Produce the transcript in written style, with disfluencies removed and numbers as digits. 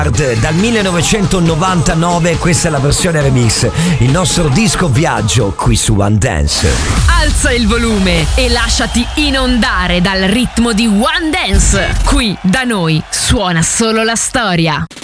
Dal 1999, questa è la versione remix, il nostro disco viaggio qui su One Dance. Alza il volume e lasciati inondare dal ritmo di One Dance. Qui da noi suona solo la storia.